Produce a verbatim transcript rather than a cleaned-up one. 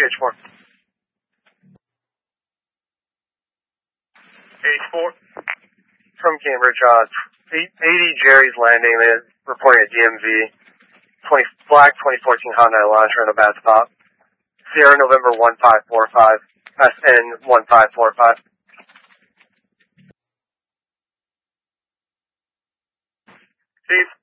H four. H four. From Cambridge, uh, eighty Jerry's Landing, they're reporting a D M V. twenty, black twenty fourteen Honda Elantra in a bad spot. Sierra November one five four five, S N one five four five. Steve?